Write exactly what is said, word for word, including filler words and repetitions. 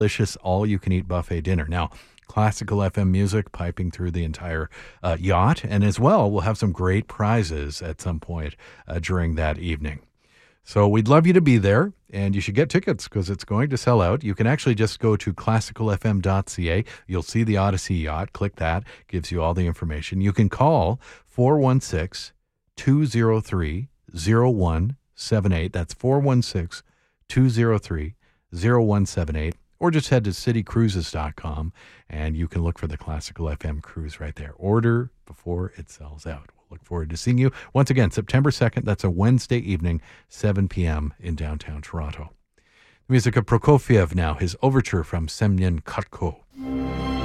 delicious all-you-can-eat buffet dinner. Now, classical F M music piping through the entire uh, yacht, and as well, we'll have some great prizes at some point uh, during that evening. So we'd love you to be there, and you should get tickets because it's going to sell out. You can actually just go to classical f m dot c a. You'll see the Odyssey yacht. Click that. Gives you all the information. You can call four one six, two zero three, zero one seven eight. That's four one six, two zero three, zero one seven eight. Or just head to city cruises dot com, and you can look for the Classical F M cruise right there. Order before it sells out. We'll look forward to seeing you. Once again, September second, that's a Wednesday evening, seven p.m. in downtown Toronto. The music of Prokofiev now, his overture from Semyon Kotko.